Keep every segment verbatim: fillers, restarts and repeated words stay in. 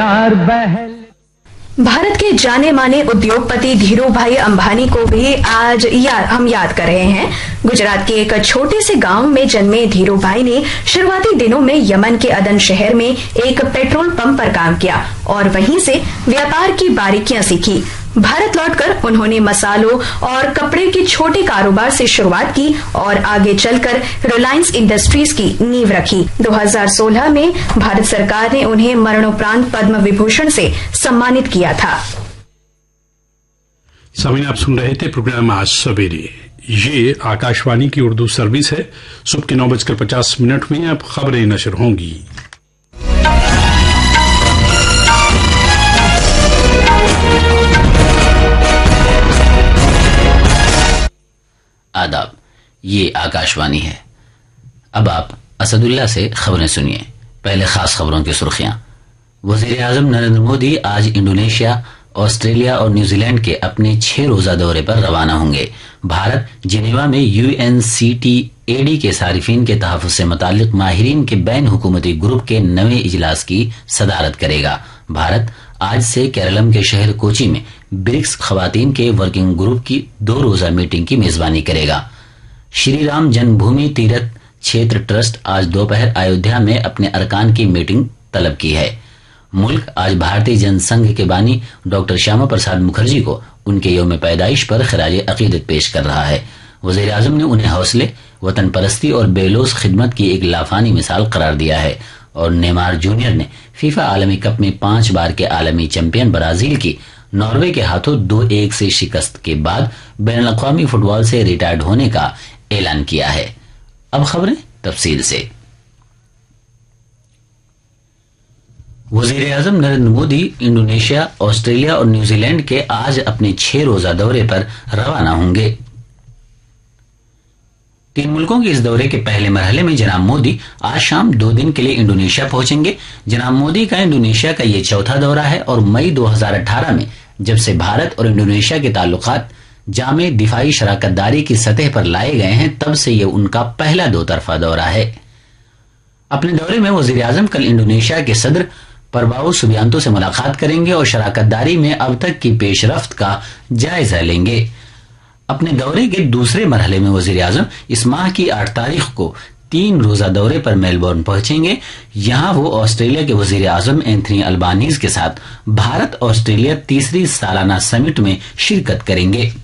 प्यार बहल। भारत के जाने माने उद्योगपति धीरू भाई अंबानी को भी आज याद हम याद कर रहे हैं। गुजरात के एक छोटे से गांव में जन्मे धीरू भाई ने शुरुआती दिनों में यमन के अदन शहर में एक पेट्रोल पंप पर काम किया और वहीं से व्यापार की बारीकियां सीखी। भारत लौटकर उन्होंने मसालों और कपड़े के छोटे कारोबार से शुरुआत की और आगे चलकर रिलायंस इंडस्ट्रीज की नींव रखी। दो हज़ार सोलह में भारत सरकार ने उन्हें मरणोपरांत पद्म विभूषण से सम्मानित किया था। सामीन, आप सुन रहे थे प्रोग्राम आज सवेरे। ये आकाशवाणी की उर्दू सर्विस है। सुबह के नौ बजकर पचास मिनट में अब खबरें नशर होंगी। आदाब, ये आकाशवाणी है। अब आप असदुल्ला से खबरें सुनिए। पहले खास खबरों की सुर्खियां। वजीर आजम नरेंद्र मोदी आज इंडोनेशिया, ऑस्ट्रेलिया और न्यूजीलैंड के अपने छह रोजा दौरे पर रवाना होंगे। भारत जिनेवा में यूएनसीटीएडी के सारिफिन के तहफ़्फ़ुज़ से मुताल्लिक माहिरीन के बैन हुकूमती ग्रुप के नवे इजलास की सदारत करेगा। भारत आज से केरलम के शहर कोची में ब्रिक्स खवातीन के वर्किंग ग्रुप की दो रोजा मीटिंग की मेजबानी करेगा। श्री राम जन्मभूमि तीर्थ क्षेत्र ट्रस्ट आज दोपहर अयोध्या में अपने अरकान की मीटिंग तलब की है। मुल्क आज भारतीय जनसंघ के बानी डॉक्टर श्यामा प्रसाद मुखर्जी को उनके यौम पैदाइश पर खराज अकीदत पेश कर रहा है। वजीर आजम ने उन्हें हौसले, वतन परस्ती और बेलोस खिदमत की एक लाफानी मिसाल करार दिया है और नेमार जूनियर ने फीफा आलमी कप में पांच बार के आलमी चैंपियन ब्राजील की नॉर्वे के हाथों दो एक से शिकस्त के बाद बैनुल अक़वामी फुटबॉल से रिटायर्ड होने का ऐलान किया है। अब खबरें तफसील से। वजीर आजम नरेंद्र मोदी इंडोनेशिया, ऑस्ट्रेलिया और न्यूजीलैंड के आज अपने छह रोजा दौरे पर रवाना होंगे। तीन मुल्कों के इस दौरे के पहले मरहले में जनाब मोदी आज शाम दो दिन के लिए इंडोनेशिया पहुंचेंगे। जनाब मोदी का इंडोनेशिया का ये चौथा दौरा है और मई दो हज़ार अठारह में जब से भारत और इंडोनेशिया के ताल्लुकात जामे दिफाई शराकतदारी की सतह पर लाए गए हैं, तब से ये उनका पहला दो तरफा दौरा है। अपने दौरे में वजीर आजम कल इंडोनेशिया के सदर परबाओ सुबियांतो से मुलाकात करेंगे और शराकतदारी में अब तक की पेशरफ्त का जायजा लेंगे। अपने दौरे के दूसरे मरहले में वजीर आजम इस माह की आठ तारीख को तीन रोजा दौरे पर मेलबोर्न पहुंचेंगे। यहां वो ऑस्ट्रेलिया के वजीर आजम एंथनी अल्बानीज के साथ भारत ऑस्ट्रेलिया तीसरी सालाना समिट में शिरकत करेंगे।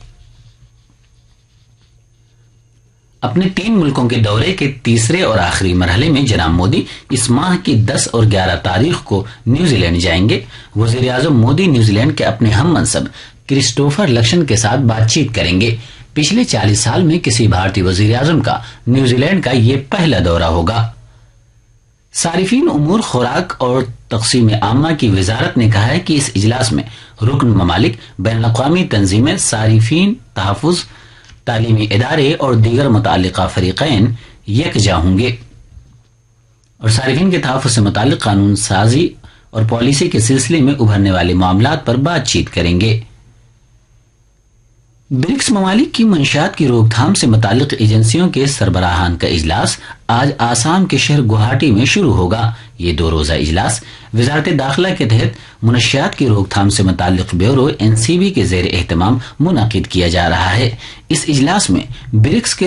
अपने तीन मुल्कों के दौरे के तीसरे और आखिरी मरहले में जनाब मोदी इस माह की दस और ग्यारह तारीख को न्यूजीलैंड जाएंगे। वजीर आजम मोदी न्यूजीलैंड के अपने हम मनसब क्रिस्टोफर लक्सन के साथ बातचीत करेंगे। पिछले चालीस साल में किसी भारतीय वजीर आजम का न्यूजीलैंड का ये पहला दौरा होगा। सारिफीन उमूर खुराक और तक़सीम आमा की वजारत ने कहा है कि इस इजलास में रुकन ममालिक, बैनुल अक़वामी तंजीमें, सारिफीन, तहफ़्फ़ुज़, तालीमी इदारे और दीगर मुताल्लिक़ा फरीक़ैन यकजा होंगे और सारिफीन के तहफ़्फ़ुज़ से मुताल्लिक़ कानून साजी और पॉलिसी के सिलसिले में उभरने वाले मामलात पर बातचीत करेंगे। ब्रिक्स ममालिक की मंशात की रोकथाम से मुताल्लिक़ एजेंसियों के सरबराहान का इजलास आज आसाम के शहर गुवाहाटी में शुरू होगा। ये दो रोजा इजलास वजारत दाखिला के तहत मुनशियात की रोकथाम से मुताल्लिक़ ब्यूरो एनसीबी के ज़ेर एहतमाम मुनक़िद किया जा रहा है। इस इजलास में ब्रिक्स के